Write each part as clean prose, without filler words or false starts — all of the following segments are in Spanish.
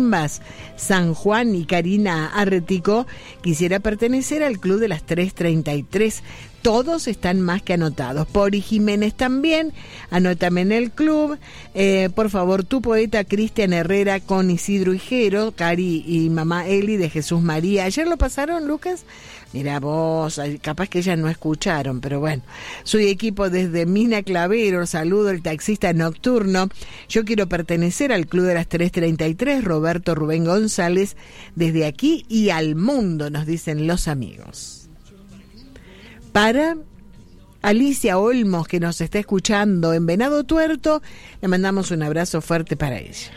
San Juan y Karina Arretico quisiera pertenecer al club de las 3:33. Todos están más que anotados. Pori Jiménez también, anótame en el club. Por favor, tu poeta Cristian Herrera con Isidro Higuero, Cari y mamá Eli de Jesús María. ¿Ayer lo pasaron, Lucas? Mira vos, capaz que ellas no escucharon, pero bueno. Soy equipo desde Mina Clavero, saludo al taxista nocturno. Yo quiero pertenecer al club de las 3:33, Roberto Rubén González, desde aquí y al mundo, nos dicen los amigos. Para Alicia Olmos, que nos está escuchando en Venado Tuerto, le mandamos un abrazo fuerte para ella.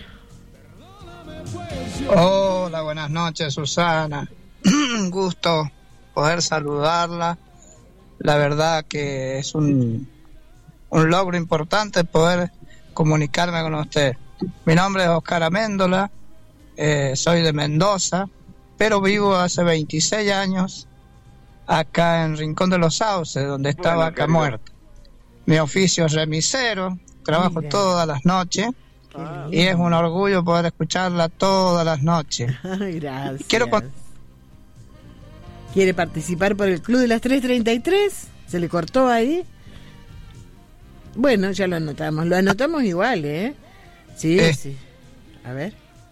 Hola, buenas noches, Susana. Un gusto poder saludarla. La verdad que es un logro importante poder comunicarme con usted. Mi nombre es Oscar Améndola, soy de Mendoza, pero vivo hace 26 años acá en Rincón de los Sauces, donde está Vaca Muerta. Mi oficio es remisero, trabajo todas las noches y es un orgullo poder escucharla todas las noches. Gracias. ¿Quiere participar por el club de las 3:33? ¿Se le cortó ahí? Bueno, ya lo anotamos igual, ¿eh? Sí, sí. A ver.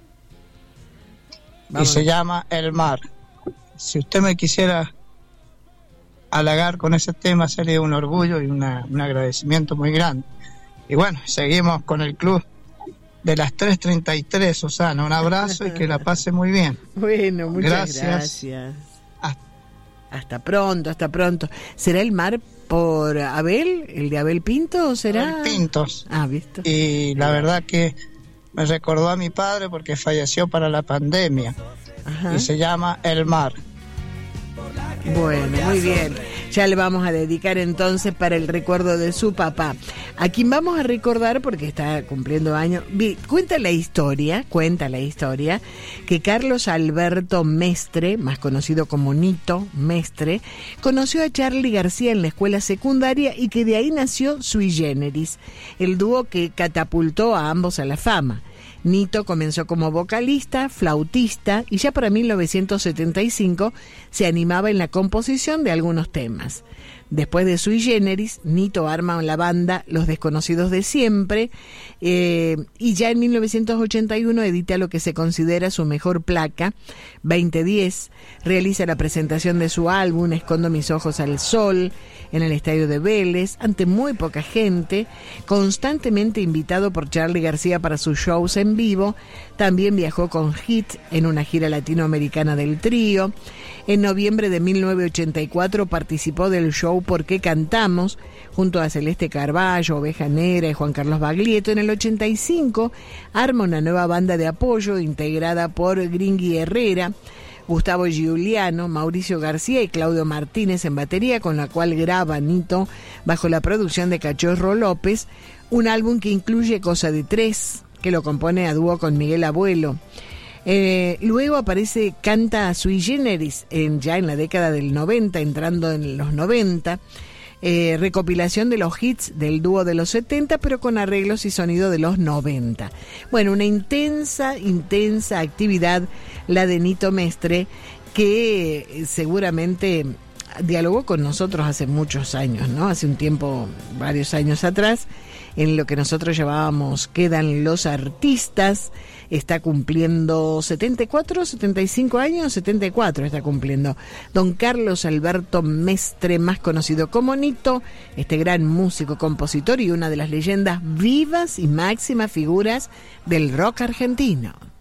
Vamos. Y se llama El Mar. Si usted me quisiera halagar con ese tema, sería un orgullo y un agradecimiento muy grande. Y bueno, seguimos con el club de las 3:33, Susana. Un abrazo y que la pase muy bien. Bueno, muchas gracias. Hasta pronto. ¿Será El Mar por Abel? ¿El de Abel Pinto o será? Abel Pintos. ¿Visto? Y la verdad que me recordó a mi padre porque falleció para la pandemia. Ajá. Y se llama El Mar. Bueno, muy bien. Ya le vamos a dedicar entonces para el recuerdo de su papá, a quien vamos a recordar porque está cumpliendo años. Cuenta la historia que Carlos Alberto Mestre, más conocido como Nito Mestre, conoció a Charly García en la escuela secundaria y que de ahí nació Sui Generis, el dúo que catapultó a ambos a la fama. Nito comenzó como vocalista, flautista y ya para 1975 se animaba en la composición de algunos temas. Después de Sui Generis, Nito arma la banda Los Desconocidos de Siempre y ya en 1981 edita lo que se considera su mejor placa, 2010, realiza la presentación de su álbum Escondo mis ojos al sol en el estadio de Vélez, ante muy poca gente, constantemente invitado por Charly García para sus shows en vivo. También viajó con Hit en una gira latinoamericana del trío. En noviembre de 1984 participó del show ¿Por qué cantamos? Junto a Celeste Carballo, Oveja Negra y Juan Carlos Baglietto. En el 85 arma una nueva banda de apoyo integrada por Gringui Herrera, Gustavo Giuliano, Mauricio García y Claudio Martínez en batería, con la cual graba Nito bajo la producción de Cachorro López, un álbum que incluye Cosa de Tres, que lo compone a dúo con Miguel Abuelo. Luego aparece Canta Sui Generis ya en la década del 90, entrando en los 90, recopilación de los hits del dúo de los 70, pero con arreglos y sonido de los 90. Bueno, una intensa actividad la de Nito Mestre, que seguramente dialogó con nosotros hace muchos años, ¿no? Hace un tiempo, varios años atrás, en lo que nosotros llamábamos Quedan los Artistas. Está cumpliendo 75 años, 74 está cumpliendo. Don Carlos Alberto Mestre, más conocido como Nito, este gran músico, compositor y una de las leyendas vivas y máximas figuras del rock argentino.